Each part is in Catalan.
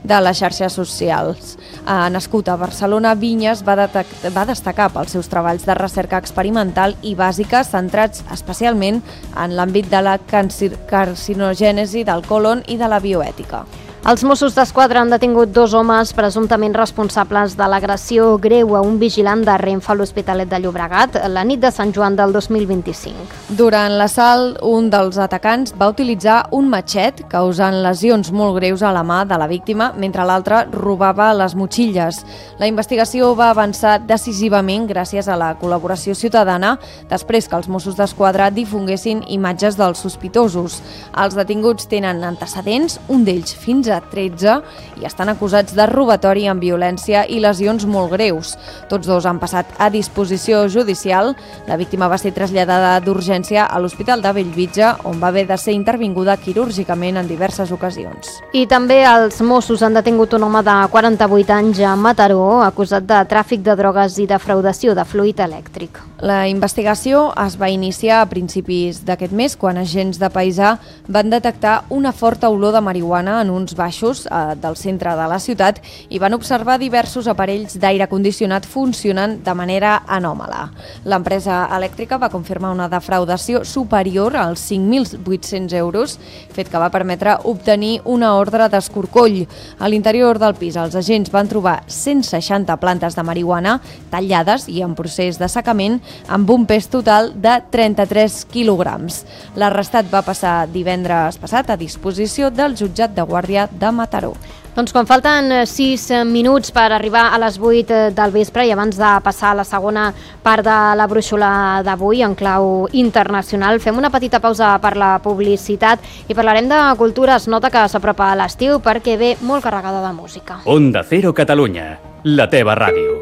de les xarxes socials. Nascut a Barcelona, Vinyes va destacar pels seus treballs de recerca experimental i bàsica centrats especialment en l'àmbit de la carcinogènesi del còlon i de la bioètica. Els Mossos d'Esquadra han detingut 2 homes presumptament responsables de l'agressió greu a un vigilant de Renfe a l'Hospitalet de Llobregat la nit de Sant Joan del 2025. Durant l'assalt, un dels atacants va utilitzar un matxet causant lesions molt greus a la mà de la víctima, mentre l'altre robava les motxilles. La investigació va avançar decisivament gràcies a la col·laboració ciutadana després que els Mossos d'Esquadra difonguessin imatges dels sospitosos. Els detinguts tenen antecedents, un d'ells fins a 13, i estan acusats de robatori amb violència i lesions molt greus. Tots 2 han passat a disposició judicial. La víctima va ser traslladada d'urgència a l'Hospital de Bellvitge, on va haver de ser intervinguda quirúrgicament en diverses ocasions. I també els Mossos han detingut un home de 48 anys a Mataró, acusat de tràfic de drogues i defraudació de fluid elèctric. La investigació es va iniciar a principis d'aquest mes, quan agents de Paisà van detectar una forta olor de marihuana en uns baixos del centre de la ciutat i van observar diversos aparells d'aire condicionat funcionant de manera anòmala. L'empresa elèctrica va confirmar una defraudació superior als 5.800 euros, fet que va permetre obtenir una ordre d'escorcoll. A l'interior del pis, els agents van trobar 160 plantes de marihuana tallades i en procés d'assecament, amb un pes total de 33 quilograms. L'arrestat va passar divendres passat a disposició del jutjat de guàrdia de Mataró. Doncs quan falten 6 minuts per arribar a les 8 del vespre i abans de passar a la segona part de la brúixola d'avui en clau internacional, fem una petita pausa per la publicitat i parlarem de cultura. Es nota que s'apropa a l'estiu perquè ve molt carregada de música. Onda Cero Catalunya, la teva ràdio.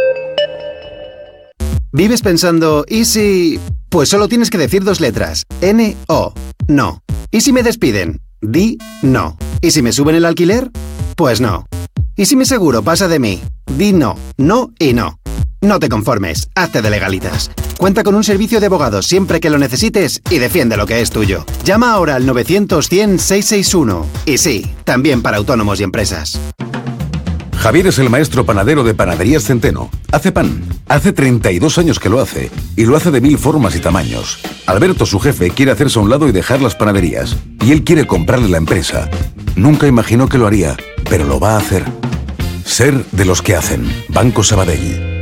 ¿Vives pensando, ¿y si...? Pues solo tienes que decir 2 letras. N-O. No. ¿Y si me despiden? Di no. ¿Y si me suben el alquiler? Pues no. ¿Y si mi seguro pasa de mí? Di no. No y no. No te conformes. Hazte de Legalitas. Cuenta con un servicio de abogados siempre que lo necesites y defiende lo que es tuyo. Llama ahora al 900-100-661. Y sí, también para autónomos y empresas. Javier es el maestro panadero de Panaderías Centeno. Hace pan. Hace 32 años que lo hace. Y lo hace de 1000 formas y tamaños. Alberto, su jefe, quiere hacerse a un lado y dejar las panaderías. Y él quiere comprarle la empresa. Nunca imaginó que lo haría, pero lo va a hacer. Ser de los que hacen. Banco Sabadell.